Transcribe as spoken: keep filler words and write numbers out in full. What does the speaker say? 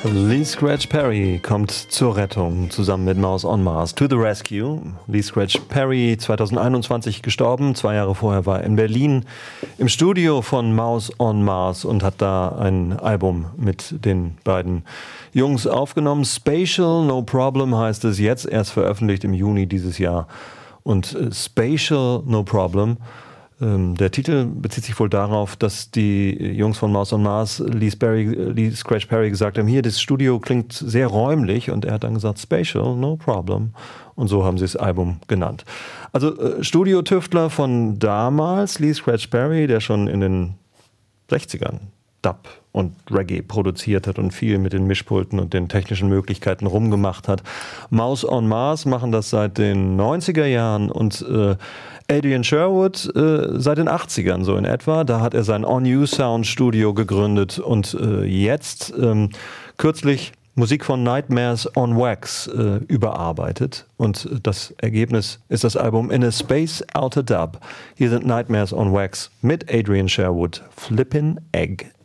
Lee Scratch Perry kommt zur Rettung zusammen mit Mouse on Mars. To the Rescue. Lee Scratch Perry, zwanzig einundzwanzig gestorben. Zwei Jahre vorher war er in Berlin im Studio von Mouse on Mars und hat da ein Album mit den beiden Jungs aufgenommen. Spatial No Problem heißt es, jetzt erst veröffentlicht im Juni dieses Jahr. Und äh, Spatial No Problem. Der Titel bezieht sich wohl darauf, dass die Jungs von Mouse on Mars Lee, Sperry, Lee Scratch Perry gesagt haben, hier, das Studio klingt sehr räumlich, und er hat dann gesagt, Spatial, no problem. Und so haben sie das Album genannt. Also äh, Studiotüftler von damals, Lee Scratch Perry, der schon in den sechzigern Dub und Reggae produziert hat und viel mit den Mischpulten und den technischen Möglichkeiten rumgemacht hat. Mouse on Mars machen das seit den neunziger Jahren und äh, Adrian Sherwood äh, seit den achtzigern so in etwa. Da hat er sein On You Sound Studio gegründet und äh, jetzt ähm, kürzlich Musik von Nightmares on Wax äh, überarbeitet. Und das Ergebnis ist das Album In a Space Outer Dub. Hier sind Nightmares on Wax mit Adrian Sherwood, Flippin' Egg.